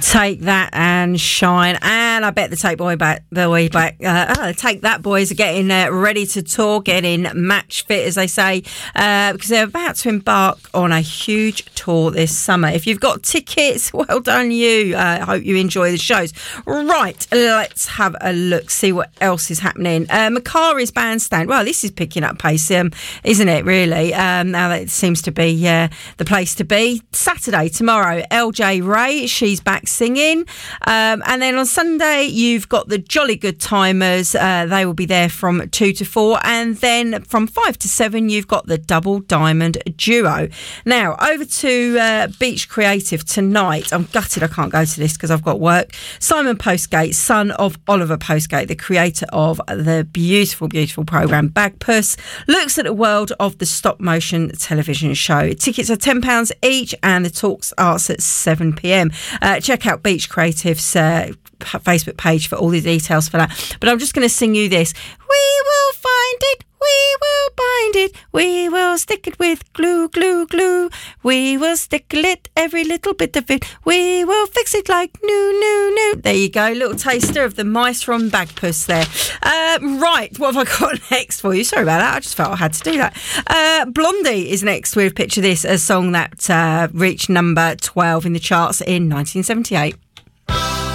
Take That and Shine. And I bet the Take That boys are getting ready to tour, getting match fit, as they say, because they're about to embark on a huge tour this summer. If you've got tickets, well done you. I hope you enjoy the shows. Right, let's have a look, see what else is happening. Macari's Bandstand. Well, this is picking up pace, isn't it, really? Now that it seems to be the place to be. Saturday, tomorrow, LJ Ray, she's back singing. And then on Sunday, you've got the Jolly Good Timers. They will be there from 2 to 4. And then from 5 to 7, you've got the Double Diamond Duo. Now, over to Beach Creative tonight. I'm gutted I can't go to this because I've got work. Simon Postgate, son of Oliver Postgate, the creator of the beautiful, beautiful programme Bagpuss, looks at the world of the stop-motion television show. Tickets are £10 each and the talk starts at 7 p.m. Check out Beach Creative's Facebook page for all the details for that. But I'm just going to sing you this. We will find it. We will bind it, we will stick it with glue, glue, glue. We will stickle it, every little bit of it. We will fix it like new, new, new. There you go, little taster of the mice from Bagpuss there. Right, what have I got next for you? Sorry about that, I just felt I had to do that. Blondie is next with Picture This, a song that reached number 12 in the charts in 1978.